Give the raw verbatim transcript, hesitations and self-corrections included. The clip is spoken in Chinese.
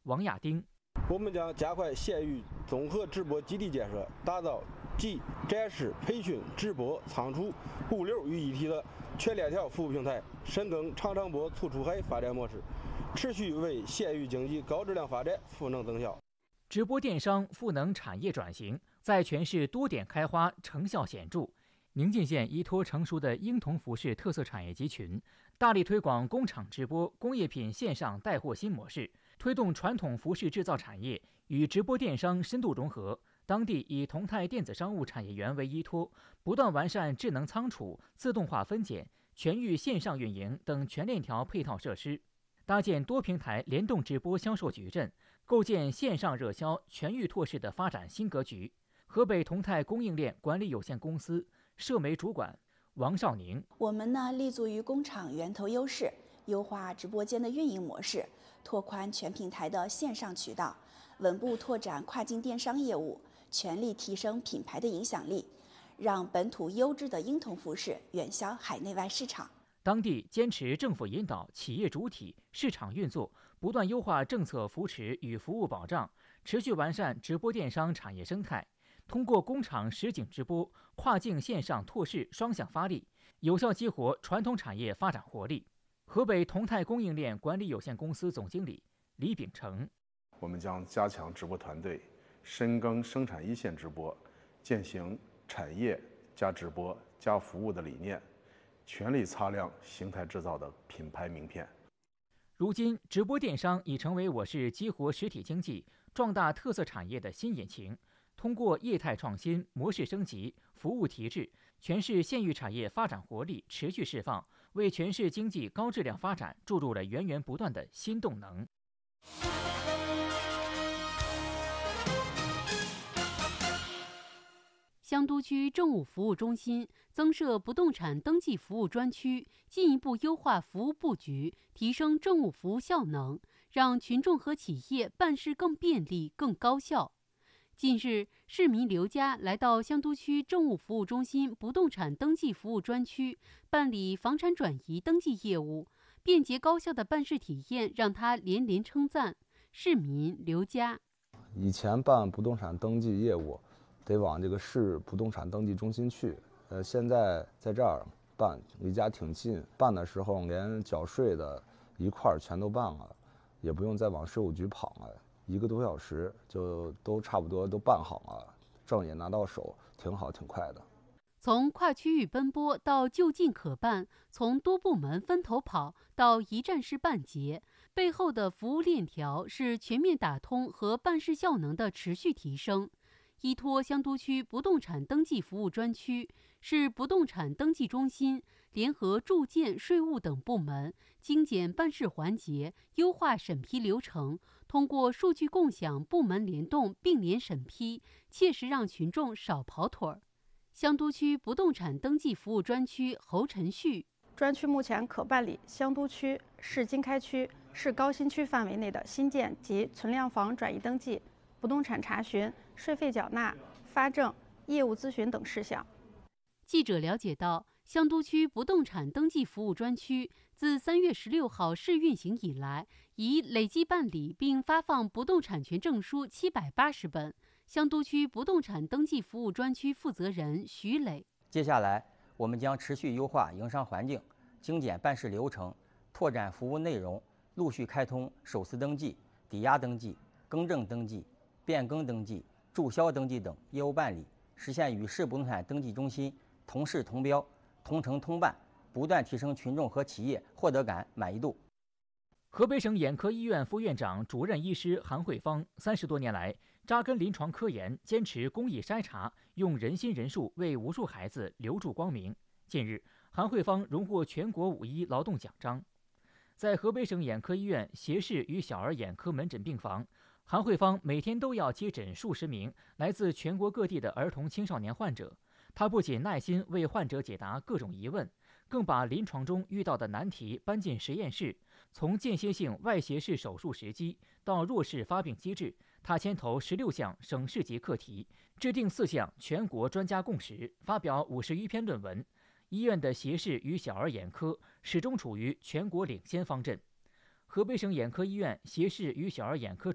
王亚丁。 我们将加快县域综合直播基地建设，打造集展示、培训、直播、仓储、物流于一体的全链条服务平台，深耕长江波促出海发展模式，持续为县域经济高质量发展赋能增效。 直播电商赋能产业转型，在全市多点开花，成效显著。宁晋县依托成熟的婴童服饰特色产业集群，大力推广工厂直播、工业品线上带货新模式，推动传统服饰制造产业与直播电商深度融合。当地以同泰电子商务产业园为依托，不断完善智能仓储、自动化分拣、全域线上运营等全链条配套设施，搭建多平台联动直播销售矩阵，构建线上热销全域拓式的发展新格局。河北同泰供应链管理有限公司社媒主管王少宁： 我们呢立足于工厂源头优势，优化直播间的运营模式，拓宽全平台的线上渠道，稳步拓展跨境电商业务，全力提升品牌的影响力，让本土优质的婴童服饰远销海内外市场。 当地坚持政府引导、企业主体、市场运作，不断优化政策扶持与服务保障，持续完善直播电商产业生态。通过工厂实景直播、跨境线上拓市双向发力，有效激活传统产业发展活力。河北同泰供应链管理有限公司总经理李秉成： 我们将加强直播团队，深耕生产一线直播，践行产业加直播加服务的理念，全力擦亮形态制造的品牌名片。 如今，直播电商已成为我市激活实体经济、壮大特色产业的新引擎。通过业态创新、模式升级、服务提质，全市县域产业发展活力持续释放，为全市经济高质量发展注入了源源不断的新动能。 香都区政务服务中心增设不动产登记服务专区，进一步优化服务布局，提升政务服务效能，让群众和企业办事更便利、更高效。近日，市民刘佳来到香都区政务服务中心不动产登记服务专区办理房产转移登记业务，便捷高效的办事体验让他连连称赞。市民刘佳： 以前办不动产登记业务得往这个市不动产登记中心去，呃，现在在这儿办，离家挺近，办的时候连缴税的一块儿全都办了，也不用再往税务局跑了。一个多小时就都差不多都办好了，证也拿到手，挺好挺快的。 从跨区域奔波到就近可办，从多部门分头跑到一站式办结，背后的服务链条是全面打通和办事效能的持续提升。依托香都区不动产登记服务专区，市不动产登记中心联合住建、税务等部门，精简办事环节，优化审批流程，通过数据共享、部门联动、并联审批，切实让群众少跑腿儿。香都区不动产登记服务专区侯晨旭： 专区目前可办理香都区、市经开区、市高新区范围内的新建及存量房转移登记、不动产查询、税费缴纳、发证、业务咨询等事项。 记者了解到，香都区不动产登记服务专区自三月十六号试运行以来，已累计办理并发放不动产权证书七百八十本。香都区不动产登记服务专区负责人徐磊： 接下来，我们将持续优化营商环境，精简办事流程，拓展服务内容，陆续开通首次登记、抵押登记、更正登记、变更登记、注销登记等业务办理，实现与市不动产登记中心同事同标、同城同办，不断提升群众和企业获得感、满意度。 河北省眼科医院副院长、主任医师韩慧芳三十多年来扎根临床科研，坚持公益筛查，用人心人术为无数孩子留住光明。近日，韩慧芳荣获全国五一劳动奖章。在河北省眼科医院斜视与小儿眼科门诊病房，韩慧芳每天都要接诊数十名来自全国各地的儿童青少年患者。她不仅耐心为患者解答各种疑问，更把临床中遇到的难题搬进实验室，从间歇性外斜视手术时机到弱视发病机制，他牵头十六项省市级课题，制定四项全国专家共识，发表五十余篇论文。医院的斜视与小儿眼科始终处于全国领先方阵。河北省眼科医院斜视与小儿眼科